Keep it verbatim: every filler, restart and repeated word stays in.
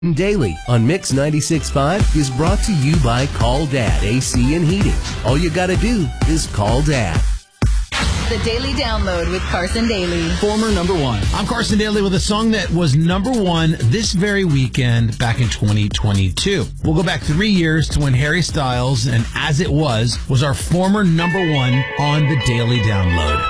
Daily on Mix ninety-six point five is brought to you by Call Dad A C and Heating. All you gotta do is call Dad. The Daily Download with Carson Daly. Former number one. I'm Carson Daly with a song that was number one this very weekend back in twenty twenty-two. We'll go back three years to when Harry Styles and As It Was was our former number one on the Daily Download.